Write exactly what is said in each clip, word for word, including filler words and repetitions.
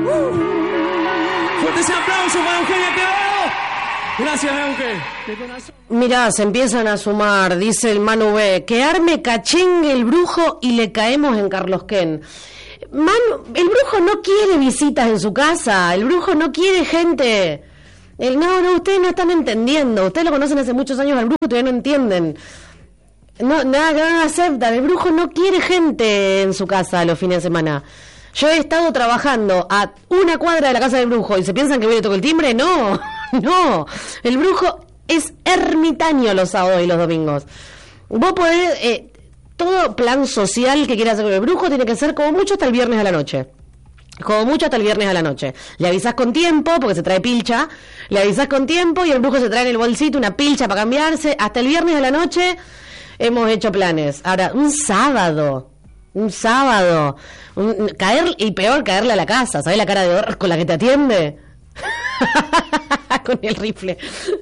Fuerte ese aplauso para Eugenia Quevedo. Gracias, Euge. Mirá, se empiezan a sumar, dice el Manu B. Que arme cachengue el brujo y le caemos en Carlos Ken. Manu, el brujo no quiere visitas en su casa, el brujo no quiere gente. El, no, no, ustedes no están entendiendo. Ustedes lo conocen hace muchos años al brujo y todavía no entienden. No, nada, no, no aceptan. El brujo no quiere gente en su casa los fines de semana. Yo he estado trabajando a una cuadra de la casa del brujo y se piensan que voy a tocar el timbre. No, no. El brujo es ermitaño los sábados y los domingos. Vos podés, eh, todo plan social que quieras hacer con el brujo tiene que ser como mucho hasta el viernes a la noche. Como mucho hasta el viernes a la noche. Le avisás con tiempo, porque se trae pilcha. Le avisás con tiempo y el brujo se trae en el bolsito una pilcha para cambiarse. Hasta el viernes a la noche hemos hecho planes. Ahora, un sábado... Un sábado, un, caer y peor caerle a la casa, ¿sabes la cara de horror con la que te atiende? Con el rifle.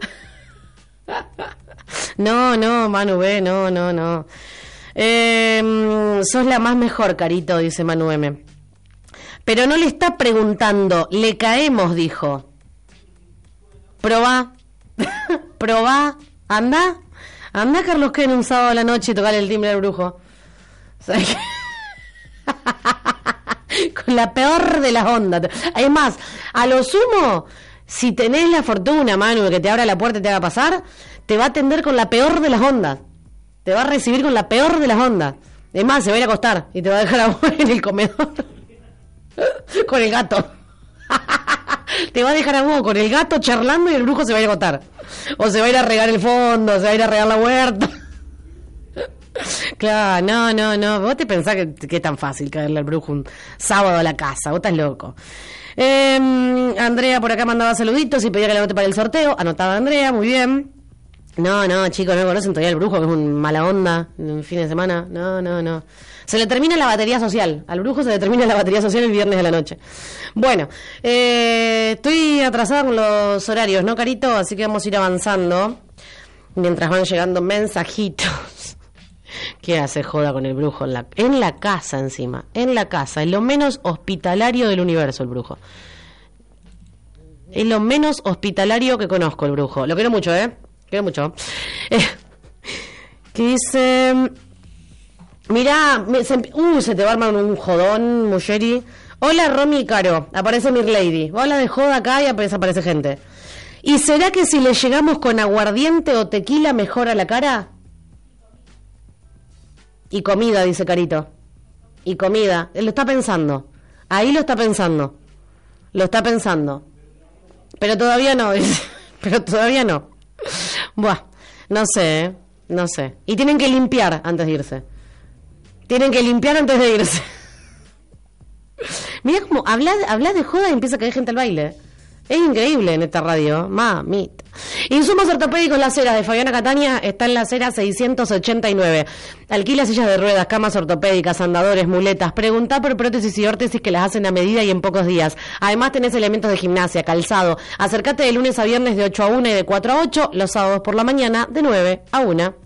No, no, Manu B, no, no, no. Eh, sos la más mejor, Carito, dice Manu M. Pero no le está preguntando, le caemos, dijo. Probá, probá, anda, anda Carlos Ken un sábado a la noche y tocarle el timbre al brujo. ¿Sabes qué? Con la peor de las ondas. Además, a lo sumo, si tenés la fortuna, Manu, que te abra la puerta y te haga pasar, te va a atender con la peor de las ondas. Te va a recibir con la peor de las ondas. Además, se va a ir a acostar y te va a dejar a vos en el comedor con el gato. Te va a dejar a vos con el gato charlando y el brujo se va a ir a acostar. O se va a ir a regar el fondo, se va a ir a regar la huerta. Claro, no, no, no. Vos te pensás que, que es tan fácil caerle al brujo un sábado a la casa. Vos estás loco. Eh, Andrea por acá mandaba saluditos y pedía que la anote para el sorteo. Anotaba Andrea, muy bien. No, no, chicos, no conocen todavía al brujo, que es un mala onda en fin de semana. No, no, no. Se le termina la batería social. Al brujo se le termina la batería social el viernes de la noche. Bueno, eh, estoy atrasada con los horarios, ¿no, Carito? Así que vamos a ir avanzando mientras van llegando mensajitos. ¿Qué hace joda con el brujo? En la, en la casa encima, en la casa. Es lo menos hospitalario del universo el brujo. Es lo menos hospitalario que conozco el brujo. Lo quiero mucho, ¿eh? Quiero mucho. Eh, que dice... Mirá, me, se, uh, se te va a armar un jodón, Musheri. Hola, Romy y Caro. Aparece Mirlady. Vos hablas de joda acá y aparece gente. ¿Y será que si le llegamos con aguardiente o tequila mejora la cara? Y comida, dice Carito. Y comida. Él lo está pensando. Ahí lo está pensando. Lo está pensando. Pero todavía no, dice. Pero todavía no. Buah, no sé, ¿eh? No sé. Y tienen que limpiar antes de irse. Tienen que limpiar antes de irse. Mira cómo habla, habla de joda y empieza a caer gente al baile. Es increíble en esta radio. Mamita. Insumos ortopédicos Las Heras de Fabiana Catania está en Las Heras seiscientos ochenta y nueve. Alquila sillas de ruedas, camas ortopédicas, andadores, muletas. Preguntá por prótesis y órtesis que las hacen a medida y en pocos días. Además tenés elementos de gimnasia, calzado. Acércate de lunes a viernes de ocho a una y de cuatro a ocho. Los sábados por la mañana de nueve a una.